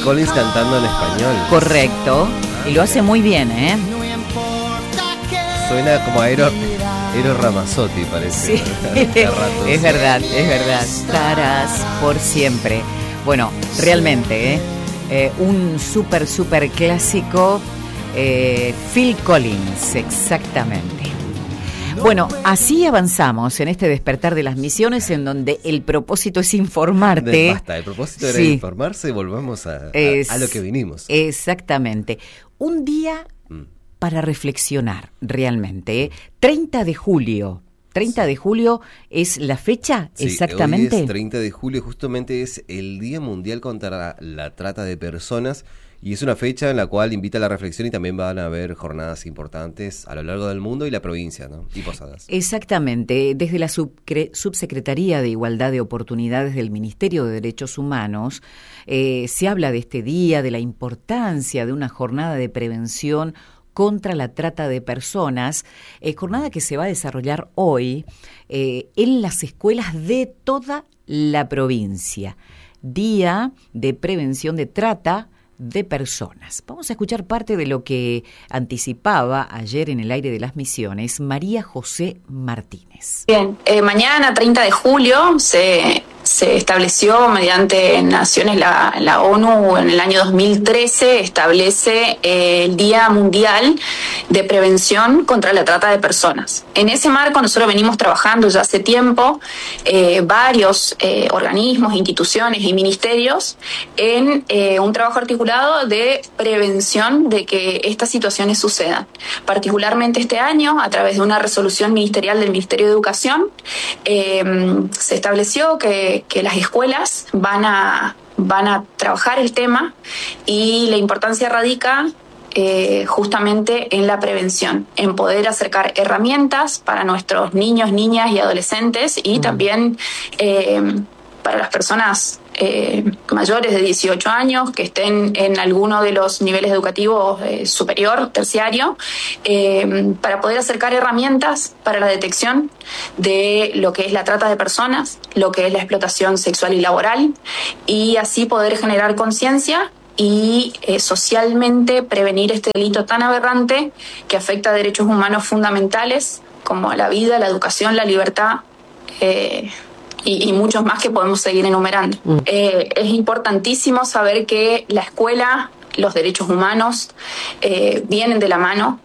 Collins cantando en español. Correcto. Y lo hace muy bien, ¿eh? Suena como a Eros Ramazzotti, parece. Sí. Ratos. Es verdad. Estarás por siempre. Bueno, realmente, un súper clásico. Phil Collins, exactamente. Bueno, así avanzamos en este despertar de las misiones, en donde el propósito es informarte. Basta, el propósito era informarse y volvamos a lo que vinimos. Exactamente. Un día para reflexionar, realmente. 30 de julio. 30 de julio es la fecha, sí, exactamente. Hoy es 30 de julio, justamente es el Día Mundial contra la Trata de Personas. Y es una fecha en la cual invita a la reflexión y también van a haber jornadas importantes a lo largo del mundo y la provincia, ¿no? Y posadas. Exactamente. Desde la Subsecretaría de Igualdad de Oportunidades del Ministerio de Derechos Humanos se habla de este día, de la importancia de una jornada de prevención contra la trata de personas, jornada que se va a desarrollar hoy en las escuelas de toda la provincia. Día de prevención de trata de personas. Vamos a escuchar parte de lo que anticipaba ayer en el aire de las misiones María José Martínez. Bien, mañana 30 de julio se estableció mediante Naciones, la ONU en el año 2013 establece el Día Mundial de Prevención contra la Trata de Personas. En ese marco nosotros venimos trabajando ya hace tiempo varios organismos, instituciones y ministerios en un trabajo articulado de prevención de que estas situaciones sucedan. Particularmente este año, a través de una resolución ministerial del Ministerio de Educación, se estableció que las escuelas van a trabajar el tema y la importancia radica justamente en la prevención, en poder acercar herramientas para nuestros niños, niñas y adolescentes y también para las personas mayores de 18 años que estén en alguno de los niveles educativos superior, terciario, para poder acercar herramientas para la detección de lo que es la trata de personas, lo que es la explotación sexual y laboral, y así poder generar conciencia y socialmente prevenir este delito tan aberrante que afecta a derechos humanos fundamentales como la vida, la educación, la libertad, y muchos más que podemos seguir enumerando. Es importantísimo saber que la escuela, los derechos humanos vienen de la mano.